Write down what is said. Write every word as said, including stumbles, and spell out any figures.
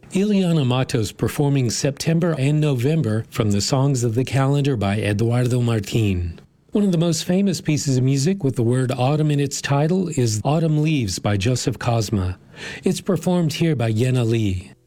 Ileana Matos performing September and November from the Songs of the Calendar by Eduardo Martin. One of the most famous pieces of music with the word autumn in its title is Autumn Leaves by Joseph Cosma. It's performed here by Yena Lee.